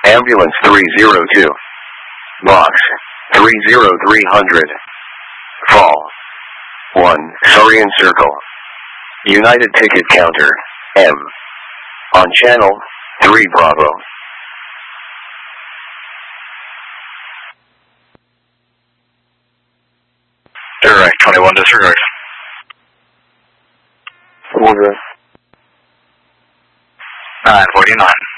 Ambulance 302. Box 30300. Fall 1, Sorian Circle. United Ticket Counter, M. On channel 3 Bravo. Direct 21 disregard. Okay. 949.